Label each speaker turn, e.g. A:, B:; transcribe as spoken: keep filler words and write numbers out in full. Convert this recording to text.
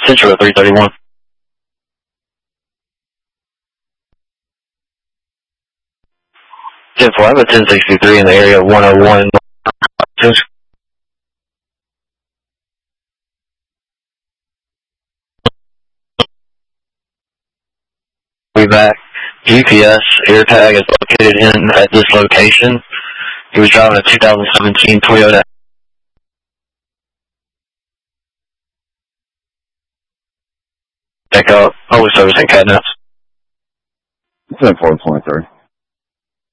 A: Central at three thirty-one. ten four, I have a ten sixty-three in the area of one oh one. We back. G P S AirTag is located in at this location. He was driving a two thousand seventeen Toyota. Pick up. Always servicing Catnaps.
B: ten four twenty-three.